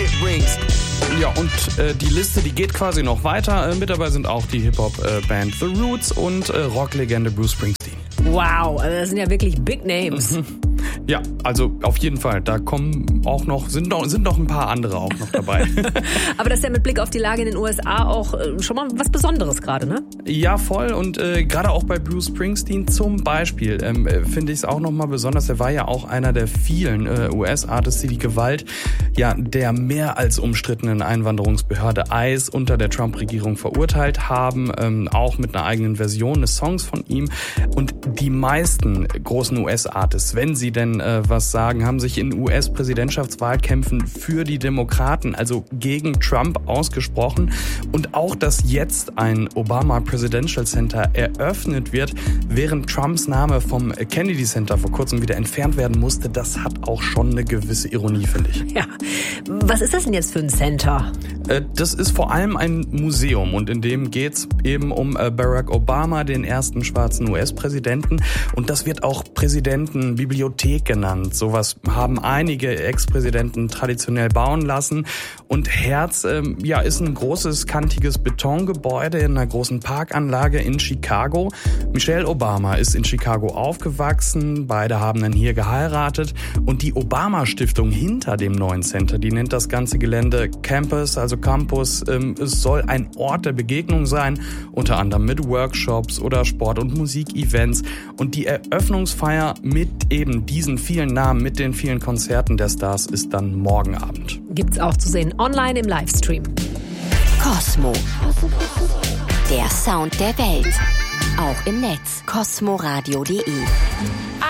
Ja, und die Liste, die geht quasi noch weiter. Mit dabei sind auch die Hip-Hop-Band The Roots und Rocklegende Bruce Springsteen. Wow, also das sind ja wirklich Big Names. Ja, also auf jeden Fall. Da kommen auch noch, sind noch ein paar andere auch noch dabei. Aber das ist ja mit Blick auf die Lage in den USA auch schon mal was Besonderes gerade, ne? Ja, voll. Und gerade auch bei Bruce Springsteen zum Beispiel finde ich es auch nochmal besonders. Er war ja auch einer der vielen US-Artists, die Gewalt der mehr als umstrittenen Einwanderungsbehörde ICE unter der Trump-Regierung verurteilt haben. Auch mit einer eigenen Version des Songs von ihm. Und die meisten großen US-Artists, wenn sie denn was sagen, haben sich in US-Präsidentschaftswahlkämpfen für die Demokraten, also gegen Trump, ausgesprochen. Und auch, dass jetzt ein Obama Presidential Center eröffnet wird, während Trumps Name vom Kennedy Center vor kurzem wieder entfernt werden musste, das hat auch schon eine gewisse Ironie, finde ich. Ja, was ist das denn jetzt für ein Center? Das ist vor allem ein Museum und in dem geht's eben um Barack Obama, den ersten schwarzen US-Präsidenten. Und das wird auch Präsidentenbibliothek genannt. Sowas haben einige Ex-Präsidenten traditionell bauen lassen. Und Herz ist ein großes, kantiges Betongebäude in einer großen Parkanlage in Chicago. Michelle Obama ist in Chicago aufgewachsen. Beide haben dann hier geheiratet. Und die Obama-Stiftung hinter dem neuen Center, die nennt das ganze Gelände Campus, also Campus. Es soll ein Ort der Begegnung sein, unter anderem mit Workshops oder Sport- und Musikevents. Und die Eröffnungsfeier mit eben diesen vielen Namen, mit den vielen Konzerten der Stars ist dann morgen Abend. Gibt's auch zu sehen online im Livestream. Cosmo. Der Sound der Welt. Auch im Netz. cosmoradio.de